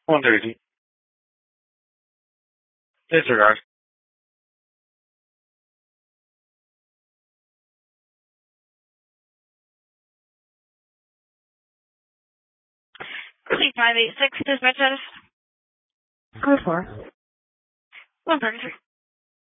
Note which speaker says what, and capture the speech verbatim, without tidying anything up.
Speaker 1: one thirty. Disregard. five eight six dispatches.
Speaker 2: Code four.
Speaker 1: one thirty-three.